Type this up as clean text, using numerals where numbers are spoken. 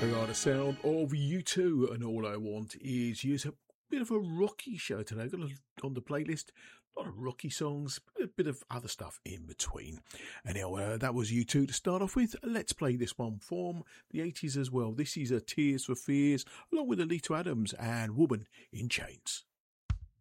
They are the sound of U2, and all I want is use a bit of a rocky show today. I've got on the playlist a lot of rocky songs, a bit of other stuff in between. Anyhow, that was U2 to start off with. Let's play this one from the 80s as well. This is a Tears for Fears, along with Alita Adams and Woman in Chains.